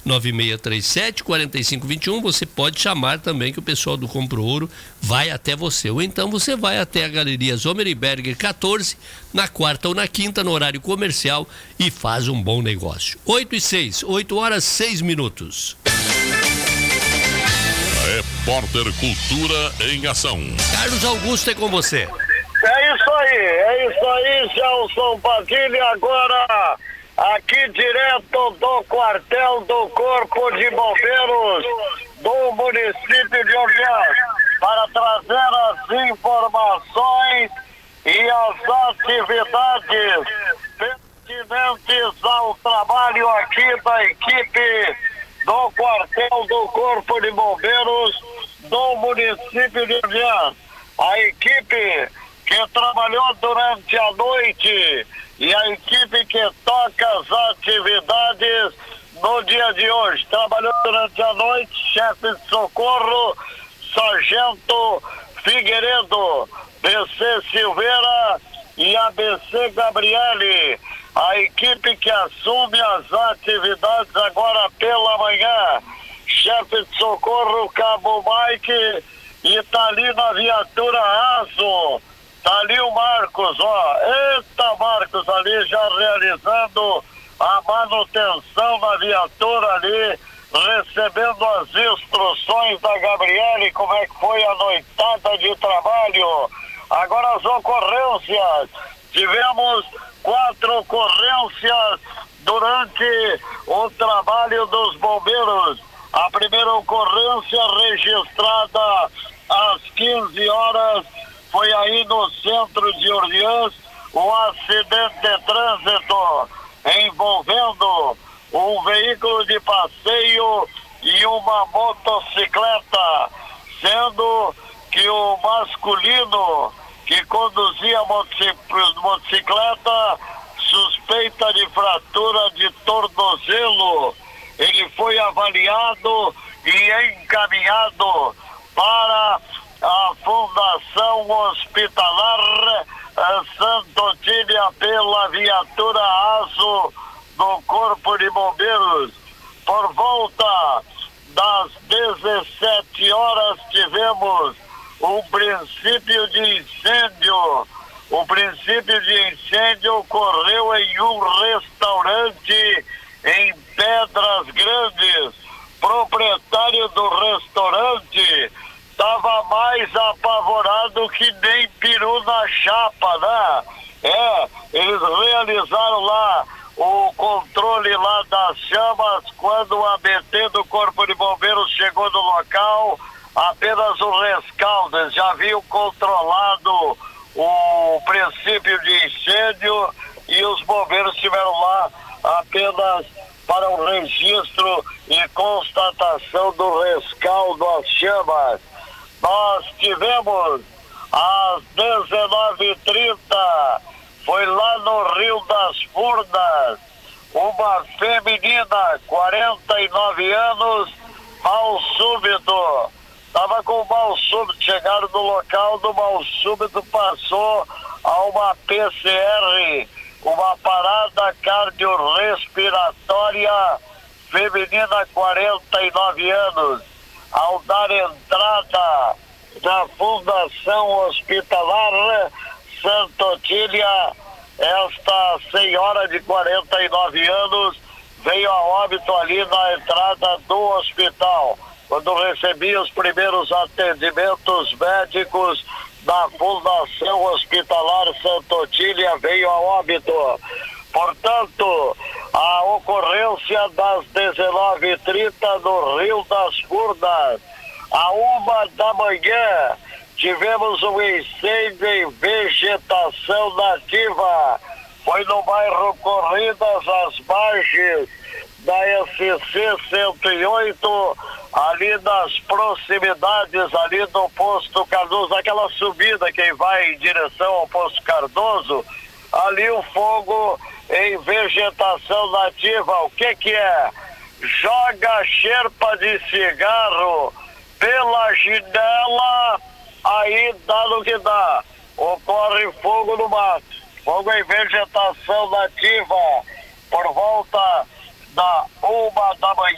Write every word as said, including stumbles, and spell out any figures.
nove seis três sete, quatro cinco dois um. Você pode chamar também, que o pessoal do Compro Ouro vai até você. Ou então você vai até a Galeria Zomerberger quatorze, na quarta ou na quinta, no horário comercial, e faz um bom negócio. oito e seis, oito horas seis minutos. Repórter Cultura em Ação. Carlos Augusto, é com você. É isso aí, é isso aí, Gelson Padilha. Agora, aqui direto do quartel do Corpo de Bombeiros do município de Orleans, para trazer as informações e as atividades pertinentes ao trabalho aqui da equipe do quartel do Corpo de Bombeiros do município de Orleans. A equipe que trabalhou durante a noite e a equipe que toca as atividades no dia de hoje. Trabalhou durante a noite, chefe de socorro, Sargento Figueiredo, B C Silveira e a B C Gabriele. A equipe que assume as atividades agora pela manhã, chefe de socorro Cabo Mike, e tá ali na viatura Aso. Tá ali o Marcos, ó. Eita, Marcos, ali já realizando a manutenção da viatura ali, recebendo as instruções da Gabriele, como é que foi a noitada de trabalho. Agora as ocorrências. Tivemos quatro ocorrências durante o trabalho dos bombeiros. A primeira ocorrência registrada às quinze horas foi aí no centro de Orleans, um acidente de trânsito envolvendo um veículo de passeio e uma motocicleta, sendo que o masculino que conduzia a motocicleta suspeita de fratura de tornozelo. Ele foi avaliado e encaminhado para a Fundação Hospitalar Santo Otília pela viatura Aso do Corpo de Bombeiros. Por volta das dezessete horas tivemos um princípio de incêndio. O princípio de incêndio ocorreu em um restaurante em Pedras Grandes. Proprietário do restaurante estava mais apavorado que nem peru na chapa, né? É, eles realizaram lá o controle lá das chamas. Quando o A B T do Corpo de Bombeiros chegou no local, apenas o rescaldo. Eles já haviam controlado o princípio de incêndio e os bombeiros estiveram lá apenas para o registro e constatação do rescaldo às chamas. Nós tivemos às dezenove e trinta, foi lá no Rio das Furnas, uma feminina, quarenta e nove anos, mal súbito. Estava com mal súbito, chegaram no local do mal súbito, passou a uma P C R, uma parada cardiorrespiratória, feminina, quarenta e nove anos. Ao dar entrada na Fundação Hospitalar Santo Otília, esta senhora de quarenta e nove anos veio a óbito ali na entrada do hospital. Quando recebi os primeiros atendimentos médicos da Fundação Hospitalar Santo Otília, veio a óbito. Portanto, a ocorrência das dezenove e trinta no Rio das Furnas, a uma da manhã, tivemos um incêndio em vegetação nativa. Foi no bairro Corridas, às margens da S C cento e oito, ali nas proximidades ali do posto Cardoso, aquela subida que vai em direção ao posto Cardoso, ali o fogo em vegetação nativa. O que que é? Joga xerpa de cigarro pela janela, aí dá no que dá. Ocorre fogo no mato, fogo em vegetação nativa, por volta da uma da manhã.